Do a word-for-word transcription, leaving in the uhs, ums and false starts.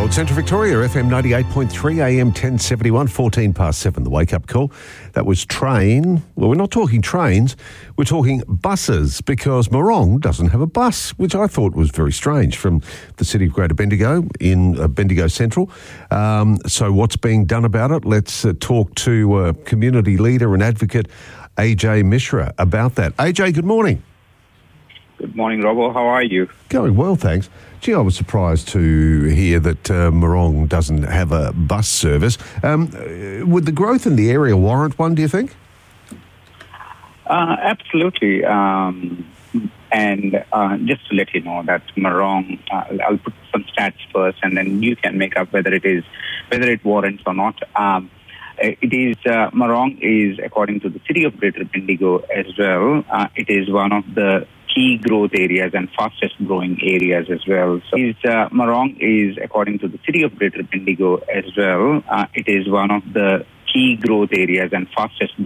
Old Central Victoria, F M ninety-eight point three, A M ten seventy-one, fourteen past seven, the wake-up call. That was train. Well, we're not talking trains, we're talking buses, because Morong doesn't have a bus, which I thought was very strange, from the city of Greater Bendigo in uh, Bendigo Central. Um, so what's being done about it? Let's uh, talk to uh, community leader and advocate A J Mishra about that. A J, good morning. Good morning, Robbo. How are you? Going well, thanks. Gee, I was surprised to hear that uh, Morong doesn't have a bus service. Um, would the growth in the area warrant one, do you think? Uh, absolutely. Um, and uh, just to let you know that Morong, uh, I'll put some stats first, and then you can make up whether it is whether it warrants or not. Um, it is uh, Morong is, according to the city of Greater Bendigo as well, uh, it is one of the key growth areas and fastest growing areas as well. So is, uh, Morong is, according to the city of Greater Bendigo as well, uh, it is one of the key growth areas and fastest